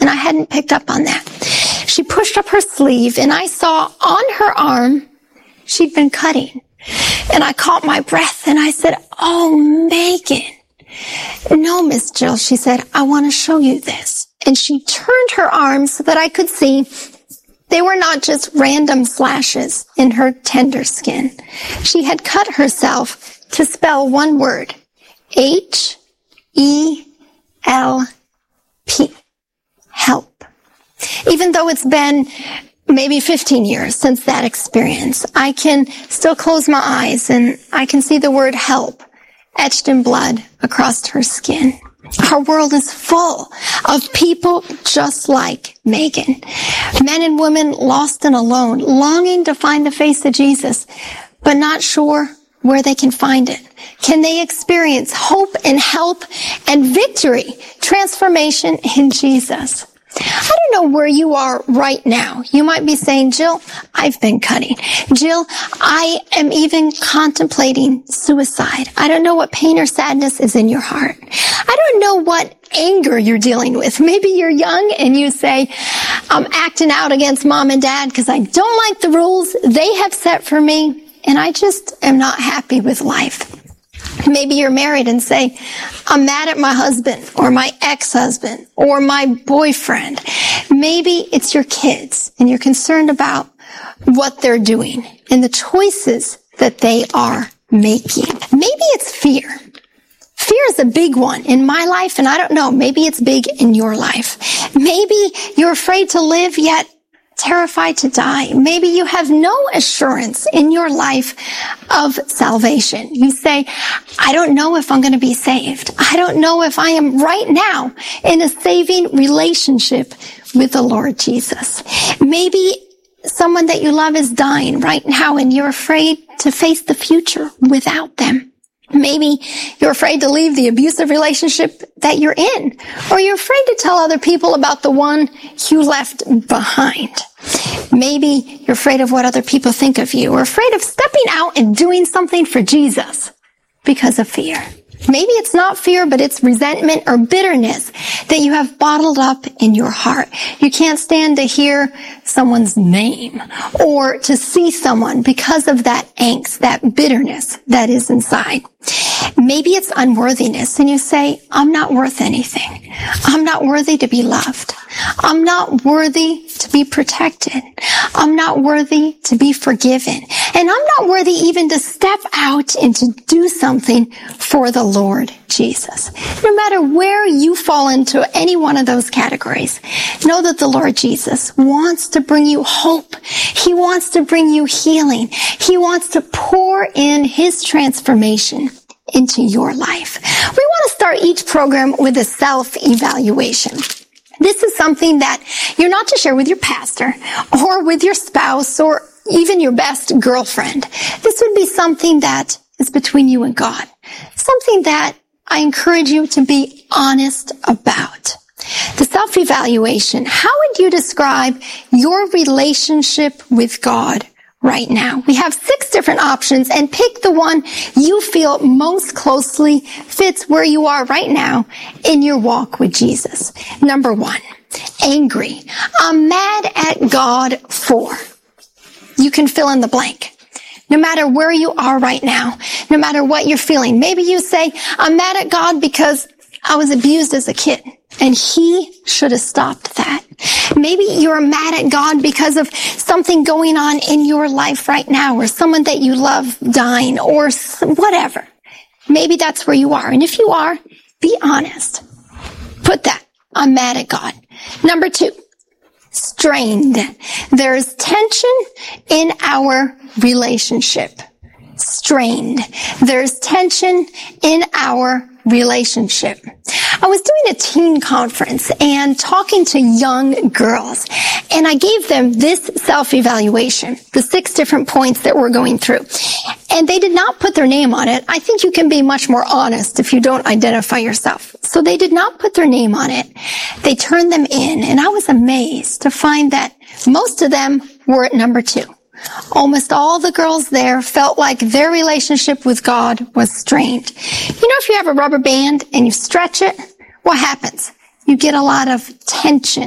and I hadn't picked up on that. She pushed up her sleeve, and I saw on her arm she'd been cutting. And I caught my breath, and I said, "Oh, Megan." "No, Miss Jill," she said, "I want to show you this." And she turned her arm so that I could see they were not just random slashes in her tender skin. She had cut herself to spell one word, H-E-L-P, help. Even though it's been maybe 15 years since that experience, I can still close my eyes and I can see the word help etched in blood across her skin. Our world is full of people just like Megan. Men and women lost and alone, longing to find the face of Jesus, but not sure where they can find it. Can they experience hope and help and victory, transformation in Jesus? I don't know where you are right now. You might be saying, "Jill, I've been cutting. Jill, I am even contemplating suicide. I don't know what pain or sadness is in your heart. I don't know what anger you're dealing with." Maybe you're young and you say, "I'm acting out against mom and dad because I don't like the rules they have set for me, and I just am not happy with life." Maybe you're married and say, "I'm mad at my husband or my ex-husband or my boyfriend." Maybe it's your kids and you're concerned about what they're doing and the choices that they are making. Maybe it's fear. Fear is a big one in my life, and I don't know, maybe it's big in your life. Maybe you're afraid to live yet terrified to die. Maybe you have no assurance in your life of salvation. You say, "I don't know if I'm going to be saved. I don't know if I am right now in a saving relationship with the Lord Jesus." Maybe someone that you love is dying right now and you're afraid to face the future without them. Maybe you're afraid to leave the abusive relationship that you're in, or you're afraid to tell other people about the one you left behind. Maybe you're afraid of what other people think of you, or afraid of stepping out and doing something for Jesus because of fear. Maybe it's not fear, but it's resentment or bitterness that you have bottled up in your heart. You can't stand to hear someone's name or to see someone because of that angst, that bitterness that is inside. Maybe it's unworthiness, and you say, "I'm not worth anything. I'm not worthy to be loved. I'm not worthy to be protected. I'm not worthy to be forgiven. And I'm not worthy even to step out and to do something for the Lord Jesus." No matter where you fall into any one of those categories, know that the Lord Jesus wants to bring you hope. He wants to bring you healing. He wants to pour in His transformation into your life. We want to start each program with a self-evaluation. This is something that you're not to share with your pastor or with your spouse or even your best girlfriend. This would be something that is between you and God. Something that I encourage you to be honest about. The self-evaluation. How would you describe your relationship with God right now? We have 6 different options, and pick the one you feel most closely fits where you are right now in your walk with Jesus. Number 1, angry. I'm mad at God for. You can fill in the blank. No matter where you are right now, no matter what you're feeling. Maybe you say, "I'm mad at God because I was abused as a kid, and He should have stopped that." Maybe you're mad at God because of something going on in your life right now, or someone that you love dying, or whatever. Maybe that's where you are. And if you are, be honest. Put that, "I'm mad at God." Number 2, strained. There's tension in our relationship. Strained. There's tension in our relationship. I was doing a teen conference and talking to young girls, and I gave them this self-evaluation, the 6 different points that we're going through. And they did not put their name on it. I think you can be much more honest if you don't identify yourself. So they did not put their name on it. They turned them in, and I was amazed to find that most of them were at number 2. Almost all the girls there felt like their relationship with God was strained. You know, if you have a rubber band and you stretch it, what happens? You get a lot of tension.